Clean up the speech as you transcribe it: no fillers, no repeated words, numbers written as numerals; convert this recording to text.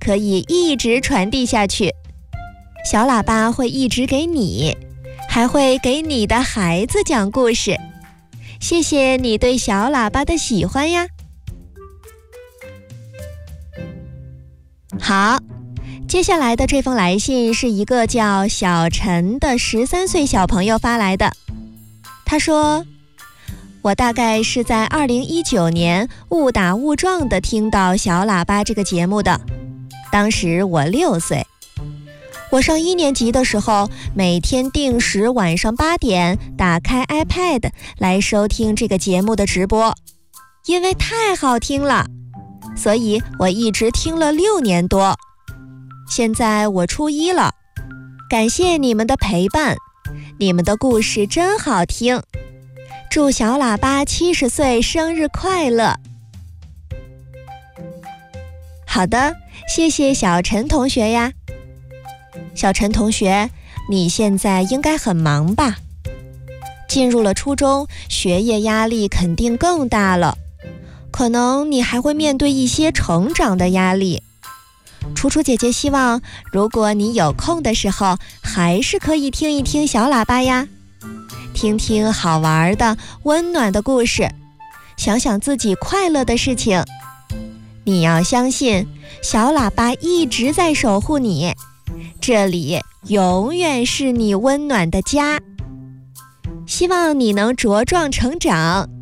可以一直传递下去。小喇叭会一直给你，还会给你的孩子讲故事。谢谢你对小喇叭的喜欢呀。好，接下来的这封来信是一个叫小陈的13岁小朋友发来的。他说，我大概是在2019年误打误撞地听到小喇叭这个节目的，当时我6岁。我上1年级的时候，每天定时晚上8点打开 iPad 来收听这个节目的直播，因为太好听了，所以我一直听了6年多。现在我初1了，感谢你们的陪伴，你们的故事真好听。祝小喇叭70岁生日快乐。好的，谢谢小陈同学呀。小陈同学，你现在应该很忙吧？进入了初中，学业压力肯定更大了，可能你还会面对一些成长的压力。楚楚姐姐希望，如果你有空的时候，还是可以听一听小喇叭呀，听听好玩的、温暖的故事，想想自己快乐的事情。你要相信，小喇叭一直在守护你，这里永远是你温暖的家。希望你能茁壮成长。